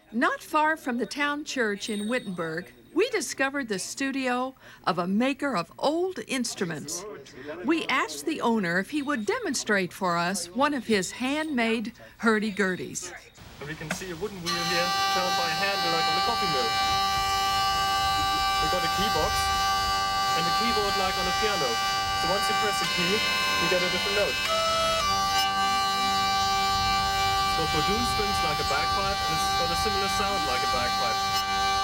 Not far from the town church in Wittenberg, we discovered the studio of a maker of old instruments. We asked the owner if he would demonstrate for us one of his handmade hurdy-gurdies. We can see a wooden wheel here turned by hand like on a coffee mill. We got a key box and a keyboard like on a piano. So once you press a key, you get a different note. It's got Badoon strings like a bagpipe, and it's got a similar sound like a bagpipe.